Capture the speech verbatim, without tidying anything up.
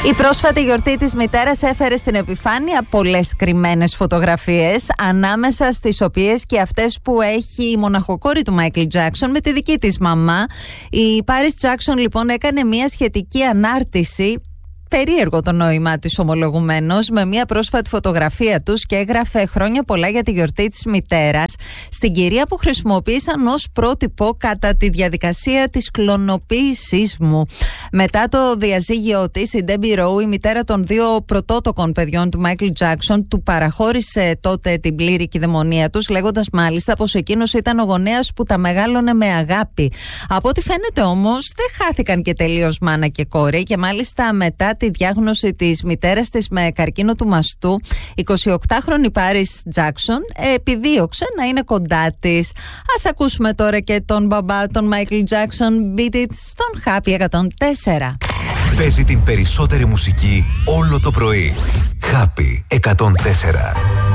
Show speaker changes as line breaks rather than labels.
Η πρόσφατη γιορτή της μητέρας έφερε στην επιφάνεια πολλές κρυμμένες φωτογραφίες, ανάμεσα στις οποίες και αυτές που έχει η μοναχοκόρη του Μάικλ Τζάκσον με τη δική της μαμά. Η Πάρις Τζάκσον λοιπόν έκανε μια σχετική ανάρτηση. Περίεργο το νόημά της ομολογουμένως, με μια πρόσφατη φωτογραφία τους, και έγραφε «Χρόνια πολλά για τη γιορτή της μητέρας» στην κυρία που χρησιμοποίησαν ως πρότυπο κατά τη διαδικασία της κλωνοποίησής μου. Μετά το διαζύγιο της, η Ντέμπι Ρόου, η μητέρα των δύο πρωτότοκων παιδιών του Μάικλ Τζάκσον, του παραχώρησε τότε την πλήρη κυδαιμονία τους, λέγοντας μάλιστα πως εκείνος ήταν ο γονέας που τα μεγάλωνε με αγάπη. Από ό,τι φαίνεται όμως δεν χάθηκαν και τελείως μάνα και κόρη, και μάλιστα μετά τη διάγνωση της μητέρας της με καρκίνο του μαστού, η εικοσιοκτάχρονη Πάρις Τζάκσον επιδίωξε να είναι κοντά της. Ας ακούσουμε τώρα και τον μπαμπά των Μάικλ Τζάκσον, Beat It, στον Happy εκατόν τέσσερα.
Παίζει την περισσότερη μουσική όλο το πρωί. Happy εκατόν τέσσερα.